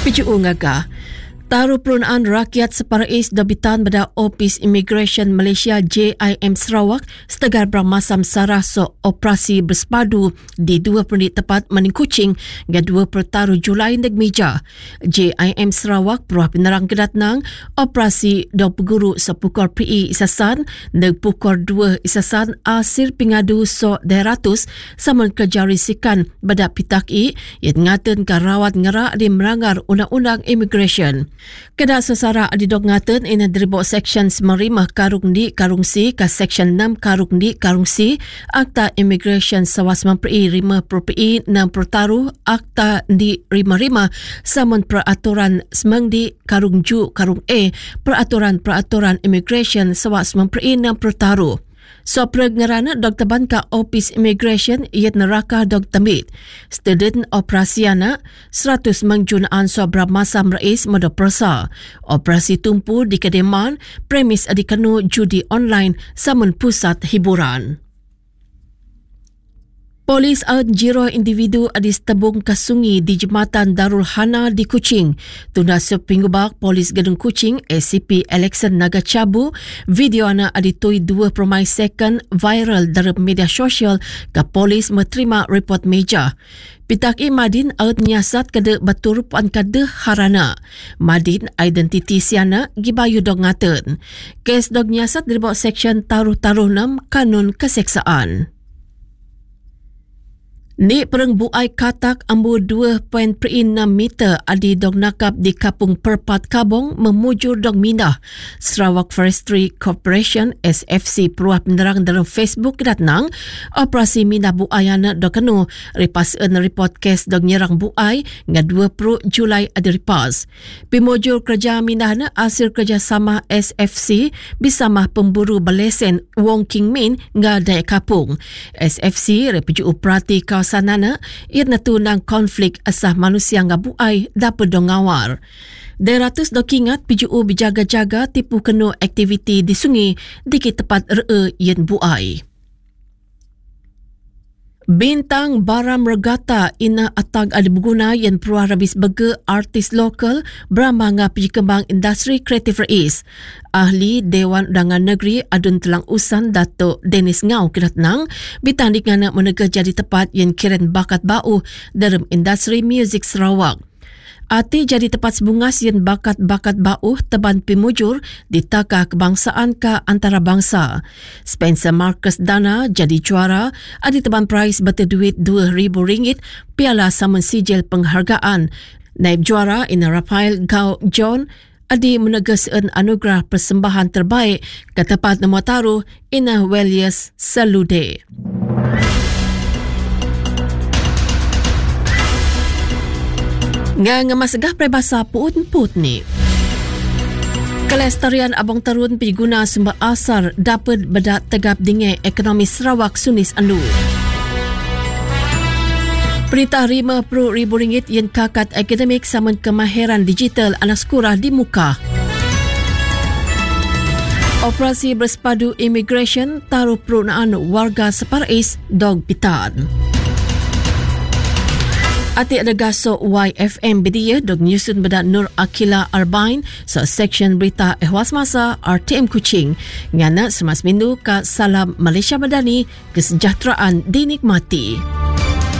PJU ngagah taruh perunaan rakyat separais dabitan pada Opis Immigration Malaysia JIM Sarawak setegar bermasam sarah so operasi bersepadu di 2 penit tepat Maning Kuching hingga 2 taruh Julai neg meja. JIM Sarawak peruah penerang kedatnang operasi dog peguru sepukor PE isasan neg pukor 2 isasan asir pingadu so 200 saman kerja risikan pada pitaki yang ngaten karawat ngerak di melanggar undang-undang immigration. Kedah sesara adidok ngaten ina deribok Seksyen 95 Karung di Karung C ke Seksyen 6 Karung di Karung C Akta Immigration Sawas Memperi 5 PI 6 taruh Akta di 55 samun peraturan semang di Karung Ju Karung A peraturan Immigration Sawas Memperi 6 taruh. Sopra ngerana Dr. Banka Opis Immigration iat neraka Dr. Mit. Student operasiana 100 mengjunaan sobra masam rais moda persa. Operasi tumpu di Kedeman, premis adikanu judi online samun pusat hiburan. Polis aut jiro individu adis tebung kasungi di Jembatan Darul Hana di Kuching. Tunda sepinggu bak Polis Gedung Kuching ACP Alexan Nagacabu video ana aditui 2 second viral dalam media sosial ke polis menerima report meja. Pitaki Madin aut nyiasat kada batur puan kada harana. Madin identiti siana gibayu dog ngaten. Kes dog nyiasat dari bawah Seksyen Taruh-Taruh 6 Kanun Keseksaan. Ni pereng buai katak ambu 2.6 meter adi dog nakap di Kapung Perpat Kabong memujur dog mindah. Sarawak Forestry Corporation SFC peruah penerang dalam Facebook kedatnang operasi mindah buai anak dog kenu ripas report kes dog nyerang buai nga 20 Julai adi ripas. Pimujur kerja mindah na hasil kerjasama SFC bersama pemburu berlesen Wong King Min nga Daya Kapung. SFC repuju uprati sanana ia natunang konflik asah manusia ngabuai dapat dongawar. Deratus dokingat PJU berjaga-jaga tipu kenu aktiviti di sungai di tempat yen buai. Bintang Baram Regata ina atag ada berguna yang peruah rabis bega artis lokal beramanga pergi kembang industri kreatif rais. Ahli Dewan Undangan Negeri Adun Telang Usan Datuk Dennis Ngau kedatnang bitang dikana menegah jadi tepat yang kiran bakat bau dalam industri muzik Sarawak. Ati jadi tepat sebungas yang bakat-bakat bau teban pimujur di taka kebangsaan ke antarabangsa. Spencer Marcus Dana jadi juara, adi teban prize batu duit RM2,000 piala samun sijil penghargaan. Naib juara ina Rafael Gau John adi menegaskan anugerah persembahan terbaik ke tempat nombor taruh ina Welius Salude. Nga masagah peribahasa puut ni. Kelestarian abang tarun piguna sumber asar dapat bedak tegap dengan ekonomi Sarawak sunis anu. Perintah RM50,000 yang kakat akademik saman kemahiran digital anak sekolah di muka. Operasi bersepadu immigration taruh perunaan warga separais dog pitan. Ati ada gaso YFM Bedia dog nyusun beda Nur Akila Arbain so Seksyen Berita Ehwas Masa RTM Kuching ngana semas mindu ka Salam Malaysia Madani kesejahteraan dinikmati.